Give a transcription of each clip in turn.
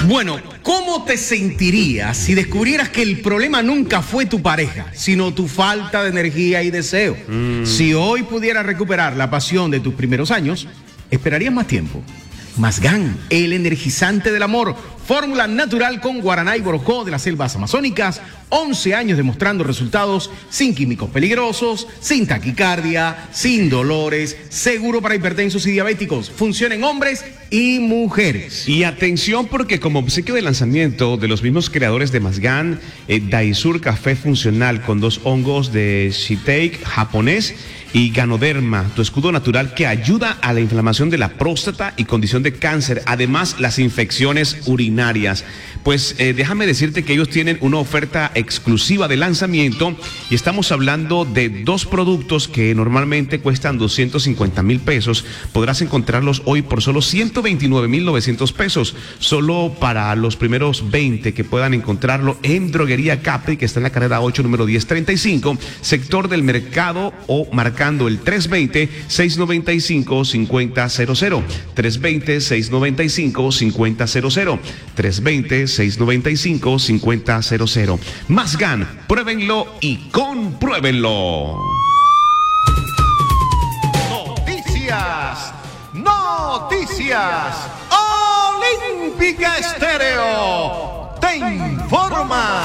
Bueno, ¿cómo te sentirías si descubrieras que el problema nunca fue tu pareja, sino tu falta de energía y deseo? Si hoy pudieras recuperar la pasión de tus primeros años, ¿esperarías más tiempo? Masgan, el energizante del amor, fórmula natural con guaraná y borojó de las selvas amazónicas, 11 años demostrando resultados sin químicos peligrosos, sin taquicardia, sin dolores, seguro para hipertensos y diabéticos, funciona en hombres y mujeres. Y atención porque como obsequio de lanzamiento de los mismos creadores de Masgan, Daisur Café Funcional con 2 hongos de Shiitake japonés y Ganoderma, tu escudo natural que ayuda a la inflamación de la próstata y condición de cáncer, además las infecciones urinarias. Pues déjame decirte que ellos tienen una oferta exclusiva de lanzamiento y estamos hablando de 2 productos que normalmente cuestan 250,000 pesos. Podrás encontrarlos hoy por solo 129,900 pesos, solo para los primeros 20 que puedan encontrarlo en Droguería Capri, que está en la carrera 8, número 1035, sector del mercado, o marcando el 320-695-5000, 320-695-5000, 320-695-5000. Masgan, pruébenlo y compruébenlo. Noticias. Olímpica Estéreo te informa.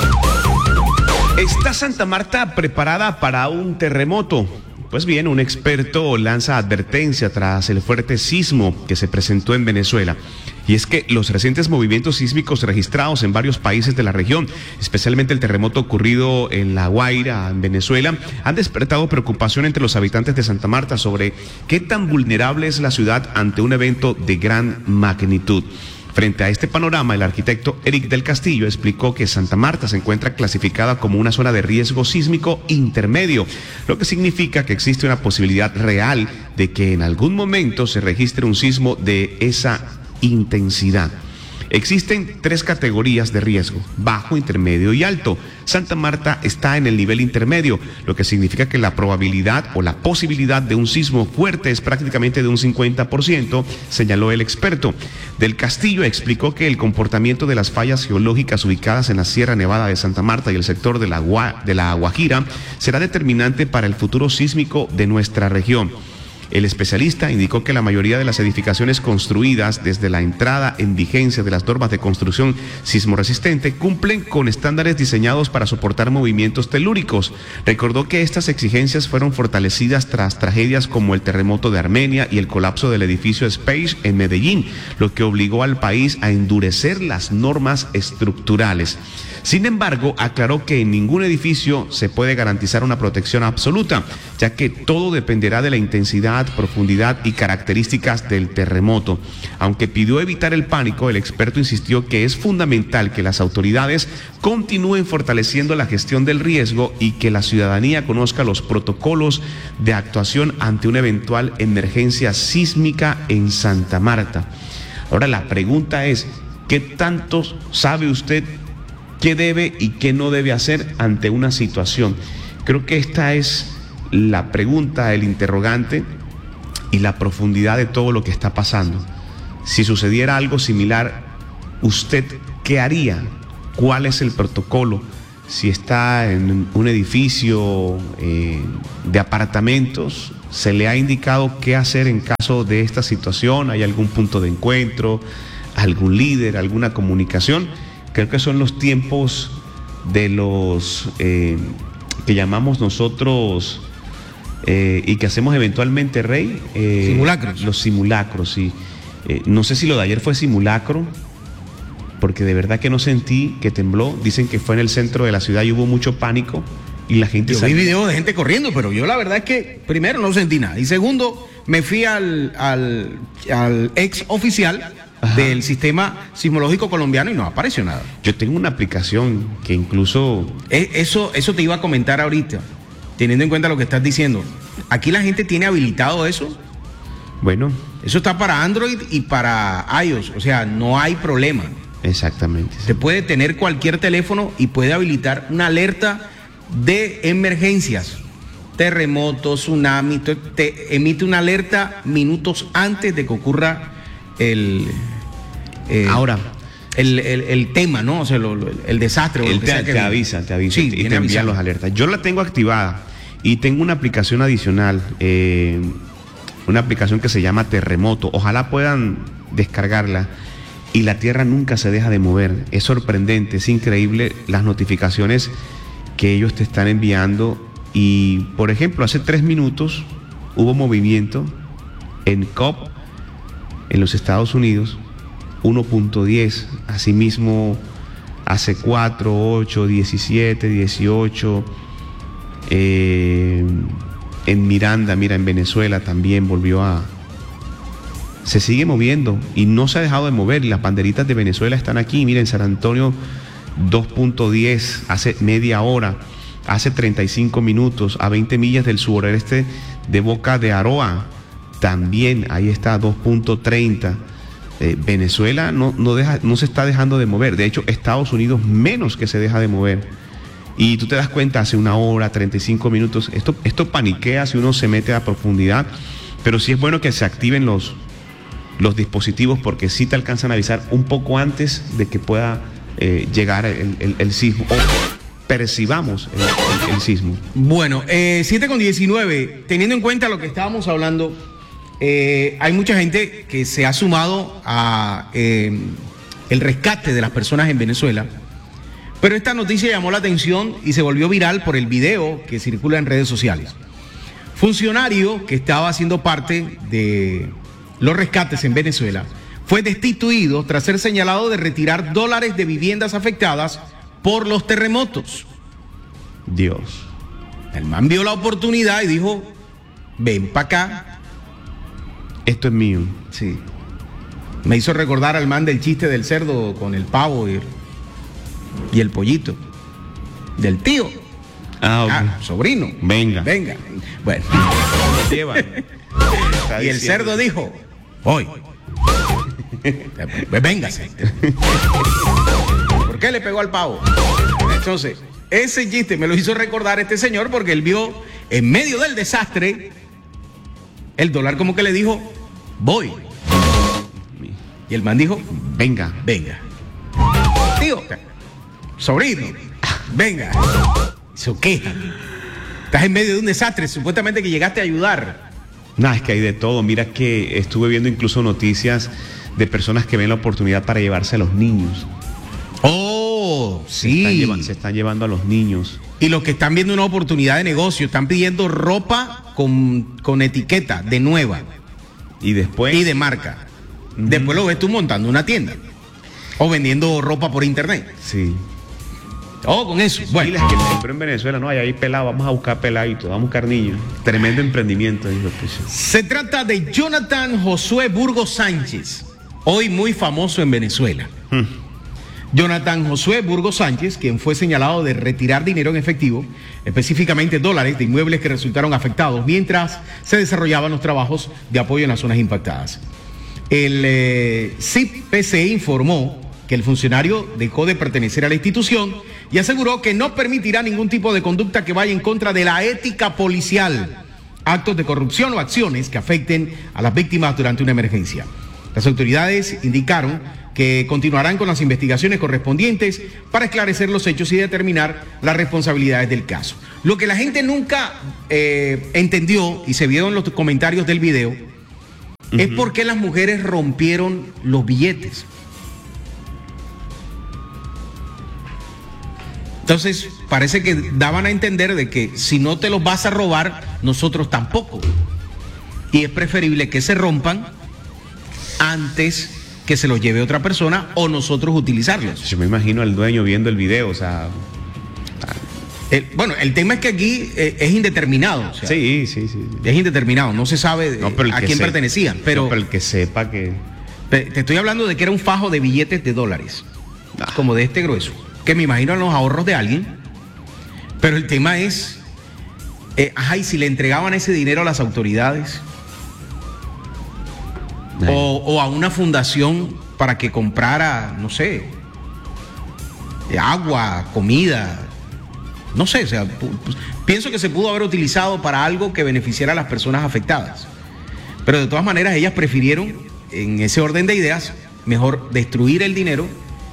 ¿Está Santa Marta preparada para un terremoto? Pues bien, un experto lanza advertencia tras el fuerte sismo que se presentó en Venezuela. Y es que los recientes movimientos sísmicos registrados en varios países de la región, especialmente el terremoto ocurrido en La Guaira, en Venezuela, han despertado preocupación entre los habitantes de Santa Marta sobre qué tan vulnerable es la ciudad ante un evento de gran magnitud. Frente a este panorama, el arquitecto Eric del Castillo explicó que Santa Marta se encuentra clasificada como una zona de riesgo sísmico intermedio, lo que significa que existe una posibilidad real de que en algún momento se registre un sismo de esa intensidad. Existen 3 categorías de riesgo: bajo, intermedio y alto. Santa Marta está en el nivel intermedio, lo que significa que la probabilidad o la posibilidad de un sismo fuerte es prácticamente de un 50%, señaló el experto. Del Castillo explicó que el comportamiento de las fallas geológicas ubicadas en la Sierra Nevada de Santa Marta y el sector de la Guajira será determinante para el futuro sísmico de nuestra región. El especialista indicó que la mayoría de las edificaciones construidas desde la entrada en vigencia de las normas de construcción sismoresistente cumplen con estándares diseñados para soportar movimientos telúricos. Recordó que estas exigencias fueron fortalecidas tras tragedias como el terremoto de Armenia y el colapso del edificio Space en Medellín, lo que obligó al país a endurecer las normas estructurales. Sin embargo, aclaró que en ningún edificio se puede garantizar una protección absoluta, ya que todo dependerá de la intensidad, profundidad y características del terremoto. Aunque pidió evitar el pánico, el experto insistió que es fundamental que las autoridades continúen fortaleciendo la gestión del riesgo y que la ciudadanía conozca los protocolos de actuación ante una eventual emergencia sísmica en Santa Marta. Ahora la pregunta es, ¿qué tanto sabe usted qué debe y qué no debe hacer ante una situación? Creo que esta es la pregunta, el interrogante y la profundidad de todo lo que está pasando. Si sucediera algo similar, ¿usted qué haría? ¿Cuál es el protocolo? Si está en un edificio de apartamentos, ¿se le ha indicado qué hacer en caso de esta situación? ¿Hay algún punto de encuentro, algún líder, alguna comunicación? Creo que son los tiempos de los que llamamos nosotros y que hacemos eventualmente, Rey. Simulacros. Los simulacros, sí. No sé si lo de ayer fue simulacro, porque de verdad que no sentí que tembló. Dicen que fue en el centro de la ciudad y hubo mucho pánico y la gente... Yo vi videos de gente corriendo, pero yo la verdad es que primero no sentí nada y segundo me fui al ex oficial del sistema sismológico colombiano y no apareció nada. Yo tengo una aplicación que incluso... Eso te iba a comentar ahorita, teniendo en cuenta lo que estás diciendo. Aquí la gente tiene habilitado eso. Bueno. Eso está para Android y para iOS, o sea, no hay problema. Exactamente. Se puede tener cualquier teléfono y puede habilitar una alerta de emergencias. Terremotos, tsunami, te emite una alerta minutos antes de que ocurra el... Ahora, el tema, ¿no? O sea, el desastre. Él te avisa sí, y te envía los alertas. Yo la tengo activada y tengo una aplicación adicional, una aplicación que se llama Terremoto. Ojalá puedan descargarla. Y la tierra nunca se deja de mover. Es sorprendente, es increíble las notificaciones que ellos te están enviando. Y, por ejemplo, hace 3 minutos hubo movimiento en Cobb, en los Estados Unidos, 1.10. Asimismo, hace 4, 8, 17, 18. En Miranda, mira, en Venezuela también volvió a... Se sigue moviendo y no se ha dejado de mover. Y las banderitas de Venezuela están aquí. Miren, San Antonio 2.10 hace media hora, hace 35 minutos, a 20 millas del suroeste de Boca de Aroa. También ahí está 2.30. Venezuela no se está dejando de mover. De hecho, Estados Unidos menos que se deja de mover. Y tú te das cuenta, hace 1 hora, 35 minutos. Esto paniquea si uno se mete a profundidad. Pero sí es bueno que se activen los dispositivos, porque sí te alcanzan a avisar un poco antes de que pueda llegar el sismo o percibamos el sismo. Bueno, 7:19, teniendo en cuenta lo que estábamos hablando, hay mucha gente que se ha sumado a el rescate de las personas en Venezuela, pero esta noticia llamó la atención y se volvió viral por el video que circula en redes sociales. Funcionario que estaba haciendo parte de los rescates en Venezuela fue destituido tras ser señalado de retirar dólares de viviendas afectadas por los terremotos. Dios. El man vio la oportunidad y dijo, ven para acá. Esto es mío. Sí. Me hizo recordar al man del chiste del cerdo con el pavo y el pollito. Del tío. Sobrino. Venga. Bueno. Y el cerdo dijo, hoy. Véngase. ¿Por qué le pegó al pavo? Entonces, ese chiste me lo hizo recordar este señor porque él vio en medio del desastre el dólar como que le dijo, voy. Y el man dijo, venga. Tío, sobrino, venga. Se queja. Estás en medio de un desastre, supuestamente que llegaste a ayudar. No, es que hay de todo. Mira que estuve viendo incluso noticias de personas que ven la oportunidad para llevarse a los niños. Oh, sí. Se están llevando a los niños. Y los que están viendo una oportunidad de negocio, están pidiendo ropa con etiqueta de nueva. Y después. Y de marca. Después lo ves tú montando una tienda. O vendiendo ropa por internet. Sí. Con eso. Bueno. Pero en Venezuela no hay ahí pelado, vamos a buscar peladitos, vamos a buscar niños. Tremendo emprendimiento. Se trata de Jonathan Josué Burgos Sánchez, hoy muy famoso en Venezuela. Jonathan Josué Burgos Sánchez, quien fue señalado de retirar dinero en efectivo, específicamente dólares de inmuebles que resultaron afectados mientras se desarrollaban los trabajos de apoyo en las zonas impactadas. El CIP-PCE informó que el funcionario dejó de pertenecer a la institución y aseguró que no permitirá ningún tipo de conducta que vaya en contra de la ética policial, actos de corrupción o acciones que afecten a las víctimas durante una emergencia. Las autoridades indicaron que continuarán con las investigaciones correspondientes para esclarecer los hechos y determinar las responsabilidades del caso. Lo que la gente nunca entendió y se vio en los comentarios del video es por qué las mujeres rompieron los billetes. Entonces, parece que daban a entender de que si no te los vas a robar, nosotros tampoco. Y es preferible que se rompan antes que se los lleve otra persona o nosotros utilizarlos. Yo me imagino al dueño viendo el video, o sea... el tema es que aquí es indeterminado. O sea, sí. Es indeterminado, no se sabe a quién pertenecían. Pero el que sepa que... Te estoy hablando de que era un fajo de billetes de dólares, como de este grueso, que me imagino en los ahorros de alguien. Pero el tema es, y si le entregaban ese dinero a las autoridades o a una fundación para que comprara, no sé, agua, comida, no sé, o sea, pienso que se pudo haber utilizado para algo que beneficiara a las personas afectadas. Pero de todas maneras ellas prefirieron, en ese orden de ideas, mejor destruir el dinero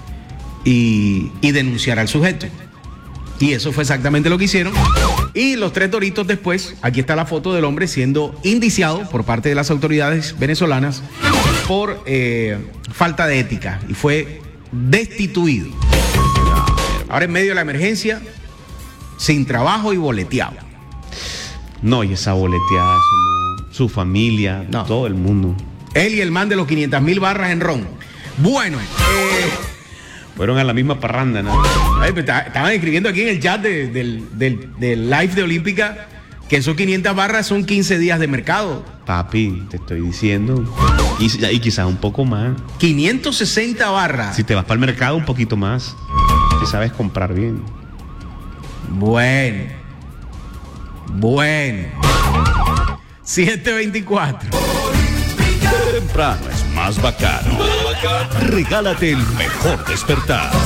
y denunciar al sujeto. Y eso fue exactamente lo que hicieron. Y los 3 doritos después, aquí está la foto del hombre siendo indiciado por parte de las autoridades venezolanas por falta de ética y fue destituido. Ahora en medio de la emergencia, sin trabajo y boleteado. No, y esa boleteada, eso no, su familia, No. todo el mundo. Él y el man de los 500.000 barras en ron. Bueno, Fueron a la misma parranda, ¿no? estaban escribiendo aquí en el chat del live de Olímpica que esos 500 barras son 15 días de mercado. Papi, te estoy diciendo. Y quizás un poco más. 560 barras. Si te vas para el mercado, un poquito más. Si sabes comprar bien. Bueno. 7:24. Temprano es más bacano. Regálate el mejor despertar.